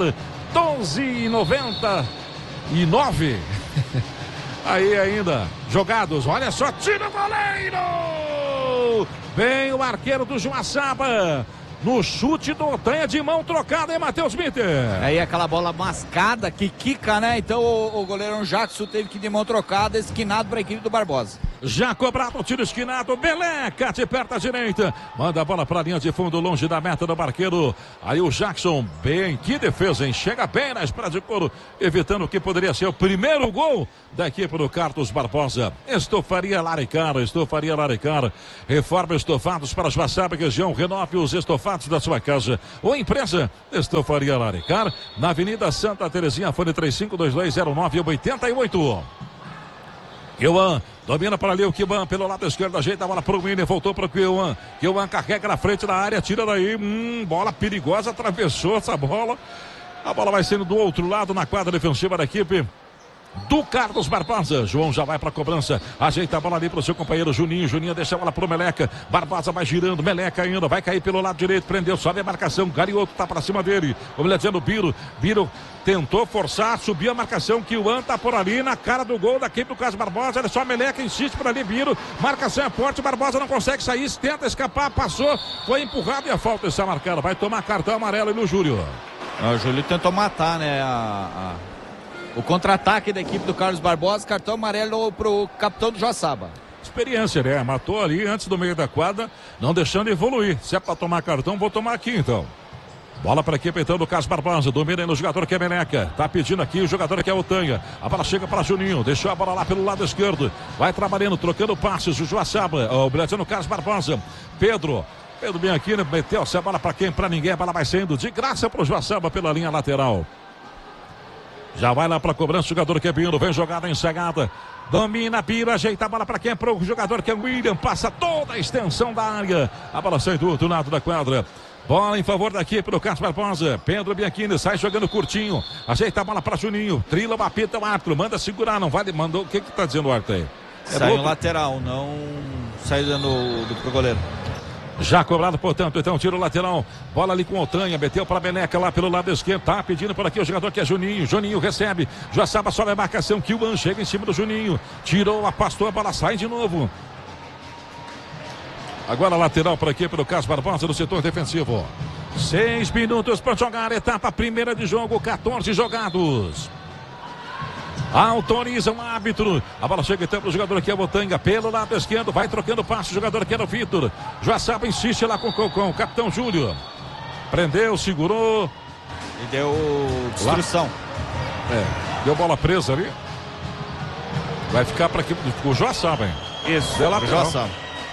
12:99. Aí ainda, jogados, olha só, tira o goleiro! Vem o arqueiro do Joaçaba. no chute do Otanha de mão trocada, hein, Matheus Mitter? Aí aquela bola mascada que quica, né? Então o goleirão Jackson teve que ir de mão trocada, esquinado para a equipe do Barbosa. Já cobrado o tiro esquinado, Meleca de perto à direita, manda a bola para a linha de fundo, longe da meta do Barqueiro. Aí o Jackson, bem, que defesa, hein? Chega bem na espada de couro, evitando o que poderia ser o primeiro gol da equipe do Carlos Barbosa. Estofaria Laricar, reforma estofados para Joaçaba região, renove os estofados da sua casa ou empresa. Estofaria Laricar, na Avenida Santa Terezinha, fone 35220988. Keuan domina para ali o Keuan pelo lado esquerdo, ajeita a bola para o Miller, voltou para o Keuan. Keuan carrega na frente da área, tira daí, bola perigosa, atravessou essa bola. A bola vai sendo do outro lado na quadra defensiva da equipe do Carlos Barbosa. João já vai para a cobrança, ajeita a bola ali para o seu companheiro Juninho. Juninho deixa a bola para o Meleca. Barbosa vai girando, Meleca ainda vai cair pelo lado direito, prendeu, sobe a marcação. Garioto tá para cima dele, como ele dizendo, Biro tentou forçar, subiu a marcação. Keuan tá por ali na cara do gol da equipe do Carlos Barbosa. Olha só, Meleca insiste por ali, Biro, marcação é forte, Barbosa não consegue sair, tenta escapar, passou, foi empurrado e a falta está marcada. Vai tomar cartão amarelo no Júlio. O Júlio tentou matar, né, o contra-ataque da equipe do Carlos Barbosa. Cartão amarelo pro capitão do Joaçaba. Experiência, né? Matou ali antes do meio da quadra, não deixando evoluir. Se é para tomar cartão, vou tomar aqui então. Bola para a equipe então do Carlos Barbosa, domina aí no jogador que é Meleca, tá pedindo aqui o jogador que é Otanha. A bola chega para Juninho, deixou a bola lá pelo lado esquerdo, vai trabalhando, trocando passes, o Joaçaba, o brasileiro Carlos Barbosa. Pedro bem aqui, né? Meteu essa bola para quem? Para ninguém, a bola vai saindo de graça para o Joaçaba pela linha lateral. Já vai lá para a cobrança o jogador que é Biro, vem jogada ensagada. Domina Biro, ajeita a bola para quem? Para o jogador que é William, passa toda a extensão da área. A bola sai do outro lado da quadra. Bola em favor da equipe do Carlos Barbosa. Pedro Bianchini sai jogando curtinho. Ajeita a bola para Juninho. Trila, apita o árbitro. Manda segurar, não vai. Mandou. O que tá dizendo o árbitro aí? Saiu lateral, não saiu pro goleiro. Já cobrado, portanto, então tiro lateral, bola ali com o Otanha, meteu para a Meleca lá pelo lado esquerdo, tá pedindo por aqui o jogador que é Juninho. Juninho recebe, Joaçaba sobe a marcação, Keuan chega em cima do Juninho, tirou, afastou, a bola sai de novo. Agora lateral para aqui pelo Carlos Barbosa no setor defensivo. 6 minutos para jogar, etapa primeira de jogo, 14 jogados. Autoriza o árbitro. A bola chega então para o jogador que é o Otanha pelo lado esquerdo. Vai trocando passe o jogador que era o Vitor. Joaçaba insiste lá com o capitão Júlio. Prendeu, segurou. E deu destruição. Deu bola presa ali. Vai ficar para aqui o Joaçaba, hein? Isso, deu lateral. Joaçaba.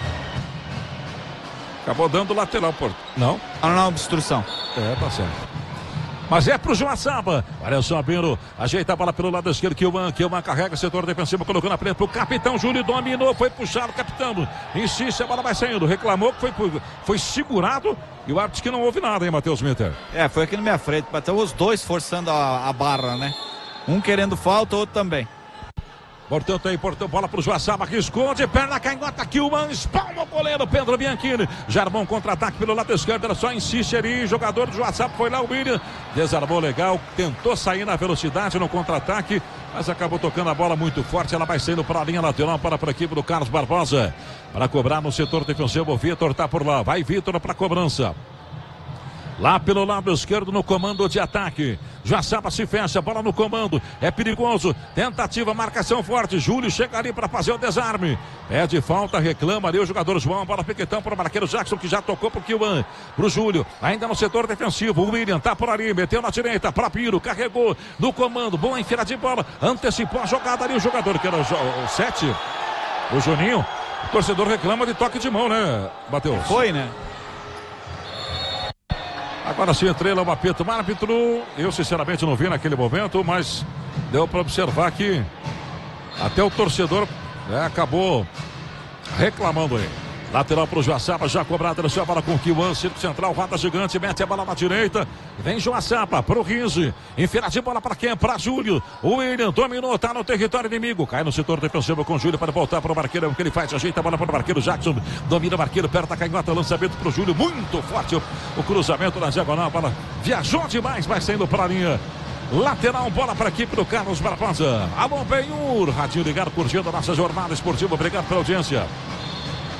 Acabou dando lateral, não? Não, obstrução. Tá certo. Mas é pro Joaçaba. Olha só, Biro. Ajeita a bola pelo lado esquerdo. Keuan carrega o setor defensivo, colocou na frente pro capitão Júlio. Dominou, foi puxado, capitão. Insiste, a bola vai saindo. Reclamou que foi segurado. E o árbitro disse que não houve nada, hein, Matheus Mitter? Foi aqui na minha frente. Bateu os dois forçando a barra, né? Um querendo falta, outro também. Portanto, bola pro Joaçaba, riscou de perna canhota, Keuan, espalma o goleiro Pedro Bianchini. Jarmão contra-ataque pelo lado esquerdo, ela só insiste ali, jogador do Joaçaba, foi lá o William, desarmou legal, tentou sair na velocidade no contra-ataque, mas acabou tocando a bola muito forte, ela vai saindo para a linha lateral, para a equipe do Carlos Barbosa, para cobrar no setor defensivo. O Vitor tá por lá, vai Vitor para a cobrança. Lá pelo lado esquerdo no comando de ataque. Joaçaba se fecha, bola no comando. É perigoso. Tentativa, marcação forte. Júlio chega ali para fazer o desarme. Pede falta, reclama ali o jogador João. Bola piquetão para o marqueiro Jackson, que já tocou para o Keuan. Para o Júlio, ainda no setor defensivo. O William tá por ali, meteu na direita. Para Piro, carregou no comando. Boa enfiada de bola. Antecipou a jogada ali o jogador, que era o 7. O Juninho. O torcedor reclama de toque de mão, né, Matheus? Foi, né? Agora sim, Estrela, o apito. Árbitro, eu sinceramente não vi naquele momento, mas deu para observar que até o torcedor acabou reclamando aí. Lateral para o Joaçaba, já cobrada, deixou a bola com o Keuan, círculo central, rota gigante, mete a bola na direita, vem Joaçaba para o Rizzi, enfia de bola para quem? Para Júlio, o William dominou, tá no território inimigo, cai no setor defensivo com o Júlio para voltar para o Barqueiro, o que ele faz, ajeita a bola para o Barqueiro, Jackson, domina o Barqueiro, perto da canhota, lançamento para o Júlio, muito forte o cruzamento na diagonal, a bola viajou demais, vai saindo para a linha. Lateral, bola para a equipe do Carlos Barbosa. Alô, Benhur, radinho ligado, curtindo a nossa jornada esportiva, obrigado pela audiência.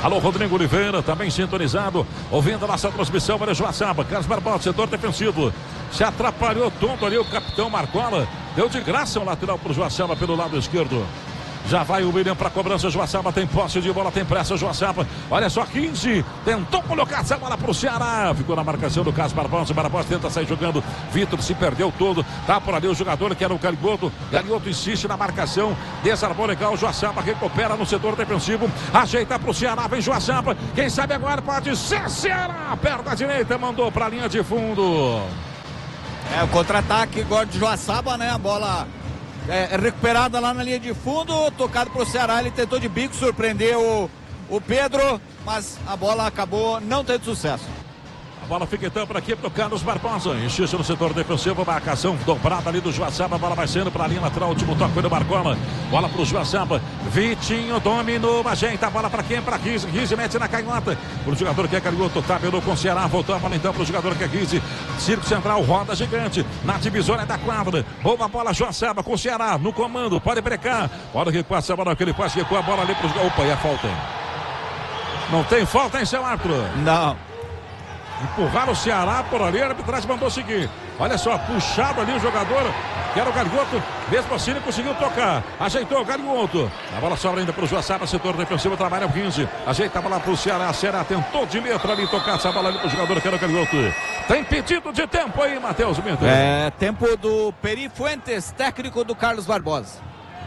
Alô, Rodrigo Oliveira, também sintonizado, ouvindo a nossa transmissão para Joaçaba. Carlos Barbosa, setor defensivo. Se atrapalhou todo ali o capitão Marcola. Deu de graça um lateral para o Joaçaba pelo lado esquerdo. Já vai o William para a cobrança. Joaçaba tem posse de bola, tem pressa. Joaçaba, olha só, 15. Tentou colocar essa bola para o Ceará. Ficou na marcação do Carlos Barbosa. Barbosa tenta sair jogando. Vitor se perdeu todo. Tá por ali o jogador que era o Galioto. Galioto insiste na marcação. Desarmou legal. Joaçaba recupera no setor defensivo. Ajeita para o Ceará. Vem Joaçaba. Quem sabe agora pode ser Ceará. Perna direita, mandou para a linha de fundo. O contra-ataque agora de Joaçaba, né? A bola recuperada lá na linha de fundo, tocado pro Ceará, ele tentou de bico, surpreendeu o Pedro, mas a bola acabou não tendo sucesso. A bola fica então para aqui pro Carlos Barbosa. Insiste no setor defensivo, marcação dobrada ali do Joaçaba. A bola vai saindo para a linha lateral. Último toque do Marcola. Bola pro Joaçaba. Vitinho dominou, ajeita a bola para quem? Para Rizzi. Rizzi mete na canhota. Pro jogador que é Galioto, tabelou com o Ceará. Voltou a bola então pro jogador que é Rizzi. Círculo central, roda gigante. Na divisória da quadra. Boa bola, Joaçaba com o Ceará no comando. Pode brecar. Pode recuar essa bola que ele faz. Recua a bola ali pro jogador. Opa, e a falta. Não tem falta, hein, seu árbitro? Não. Empurraram o Ceará por ali, a arbitragem mandou seguir. Olha só, puxado ali o jogador, que era o Galioto, mesmo assim ele conseguiu tocar. Ajeitou o Galioto. A bola sobra ainda para o Joaçaba, setor defensivo, trabalha o 15. Ajeita a bola para o Ceará. Ceará tentou de letra ali tocar essa bola ali para o jogador que era o Galioto. Tem pedido de tempo aí, Matheus Minter. Tempo do Peri Fuentes, técnico do Carlos Barbosa.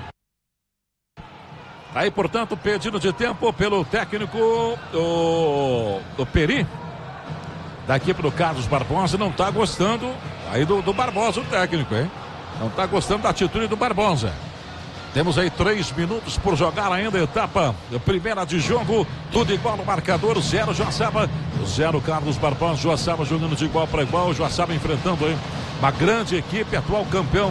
Aí, portanto, pedido de tempo pelo técnico do Peri. Daqui pro Carlos Barbosa, não tá gostando aí do Barbosa, o técnico, hein? Não tá gostando da atitude do Barbosa. Temos aí 3 minutos por jogar ainda, etapa primeira de jogo, tudo igual no marcador, 0 Joaçaba, 0 Carlos Barbosa. Joaçaba jogando de igual para igual, Joaçaba enfrentando aí uma grande equipe, atual campeão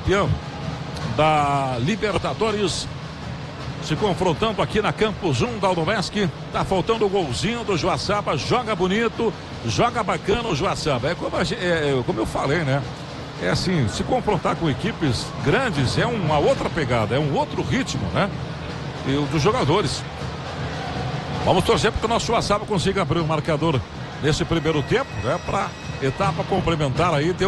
da Libertadores. Se confrontando aqui na Campus 1 da Alnovesc. Tá faltando o golzinho do Joaçaba. Joga bonito, joga bacana o Joaçaba. Como eu falei, né? É assim, se confrontar com equipes grandes é uma outra pegada, é um outro ritmo, né? E o dos jogadores. Vamos torcer para que o nosso Joaçaba consiga abrir o marcador nesse primeiro tempo, né? Para etapa complementar aí ter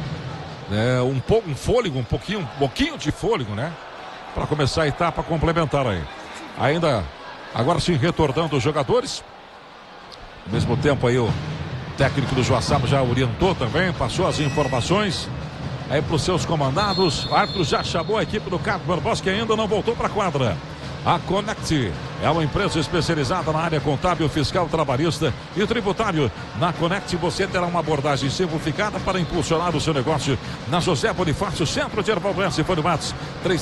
um fôlego, um pouquinho de fôlego, né? Para começar a etapa complementar aí. Ainda, agora sim, retornando os jogadores. Ao mesmo tempo aí o técnico do Joaçaba já orientou também, passou as informações aí para os seus comandados. O árbitro já chamou a equipe do Carlos Barbosa, que ainda não voltou para a quadra. A Conect é uma empresa especializada na área contábil, fiscal, trabalhista e tributário. Na Conect você terá uma abordagem simplificada para impulsionar o seu negócio. Na José Bonifácio, Centro de Erval Oeste, Fone Matos,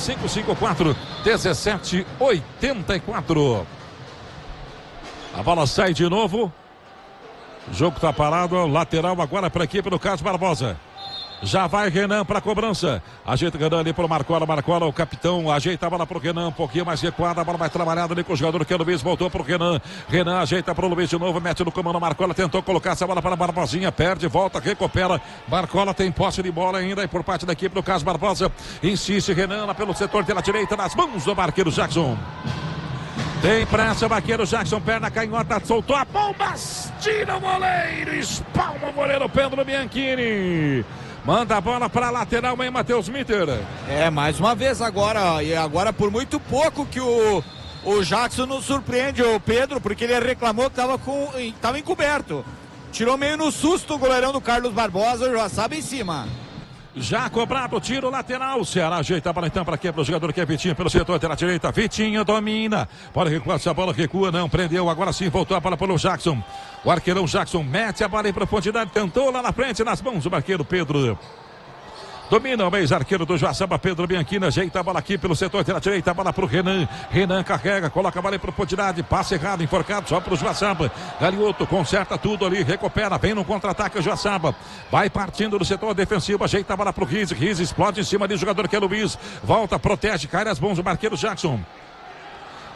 3554-1784. A bola sai de novo. O jogo está parado. Lateral agora para a equipe do Carlos Barbosa. Já vai Renan para a cobrança. Ajeita o Renan ali para o Marcola. Marcola, o capitão, ajeita a bola para o Renan. Um pouquinho mais recuada. A bola mais trabalhada ali com o jogador que é o Luiz. Voltou para o Renan. Renan ajeita para o Luiz de novo. Mete no comando. Marcola tentou colocar essa bola para a Barbosinha. Perde, volta, recupera. Marcola tem posse de bola ainda. E por parte da equipe do Carlos Barbosa. Insiste Renan pelo setor pela direita. Nas mãos do arqueiro Jackson. Tem pressa, o vaqueiro Jackson, perna canhota, soltou a bomba, tira o goleiro, espalma o goleiro Pedro Bianchini. Manda a bola para a lateral, hein, Matheus Minter? Mais uma vez agora, e agora por muito pouco que o Jackson não surpreende o Pedro, porque ele reclamou que estava encoberto. Tirou meio no susto o goleirão do Carlos Barbosa, o Joaçaba em cima. Já cobrado o tiro lateral. O Ceará ajeita a bola então para quê? Para o jogador que é Vitinho pelo setor pela direita. Vitinho domina. Pode recuar essa bola, recua, não. Prendeu, agora sim voltou a bola para o Jackson. O arqueirão Jackson mete a bola em profundidade. Tentou lá na frente, nas mãos do arqueiro Pedro. Domina o ex-arqueiro do Joaçaba, Pedro Bianchini, ajeita a bola aqui pelo setor pela direita, a bola para o Renan. Renan carrega, coloca a bola em profundidade, passe errado, enforcado só para o Joaçaba. Galioto conserta tudo ali, recupera, vem no contra-ataque o Joaçaba. Vai partindo do setor defensivo, ajeita a bola para o Rizzi. Rizzi explode em cima do jogador que é Luiz. Volta, protege, cai nas mãos do arqueiro Jackson.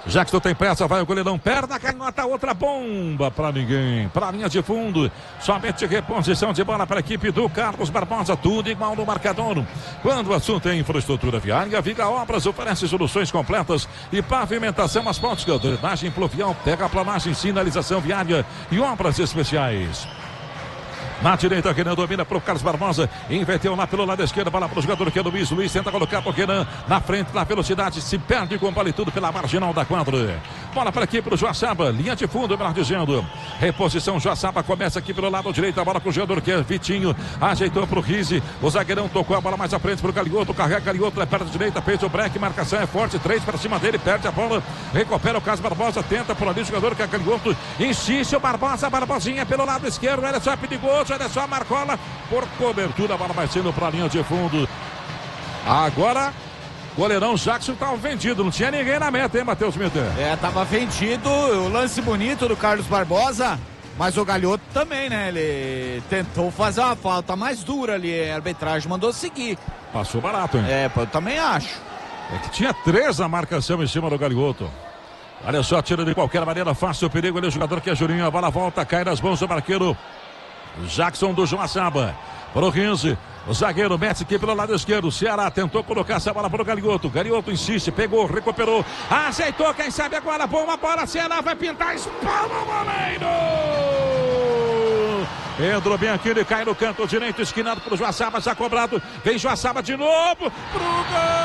Jackson tem pressa, vai o goleirão, perna canhota, outra bomba pra ninguém, pra linha de fundo, somente reposição de bola para a equipe do Carlos Barbosa, tudo igual no marcador. Quando o assunto é infraestrutura viária, Viga Obras oferece soluções completas e pavimentação asfáltica, drenagem pluvial, terraplanagem, sinalização viária e obras especiais. Na direita, Renan domina para o Carlos Barbosa. Inverteu lá pelo lado esquerdo. Bola para o jogador que é do Luiz. Luiz tenta colocar para o Renan. Na frente, na velocidade. Se perde com bola e tudo pela marginal da quadra. Bola para aqui para o Joaçaba. Linha de fundo, melhor dizendo. Reposição. Joaçaba começa aqui pelo lado direito. A bola para o jogador que é Vitinho. Ajeitou para o Rizzi. O zagueirão tocou a bola mais à frente para o Galioto. Carrega Galioto. É perna direita. Fez o break. Marcação é forte. 3 para cima dele. Perde a bola. Recupera o Carlos Barbosa. Tenta por ali o jogador que é Galioto. Insiste o Barbosa. Barbosinha pelo lado esquerdo. Olha só, perigoso. Olha só a Marcola por cobertura, a bola vai sendo para a linha de fundo. Agora, goleirão Jackson estava vendido, não tinha ninguém na meta, hein, Matheus Mitter? Tava vendido, o lance bonito do Carlos Barbosa, mas o Galhoto também, né? Ele tentou fazer uma falta mais dura ali, a arbitragem mandou seguir. Passou barato, hein? Eu também acho. É que tinha 3 na marcação em cima do Galhoto. Olha só, tira de qualquer maneira, fácil o perigo ali, o jogador que é Juninho, a bola volta, cai nas mãos do marqueiro Jackson do Joaçaba. Pro 15, o zagueiro mete aqui pelo lado esquerdo. O Ceará tentou colocar essa bola pro Galioto. Galioto insiste, pegou, recuperou, aceitou. Quem sabe agora, boa bola. Ceará vai pintar, espalma o goleiro. Entrou bem aqui, ele cai no canto direito, esquinado pro Joaçaba, já cobrado. Vem Joaçaba de novo pro gol.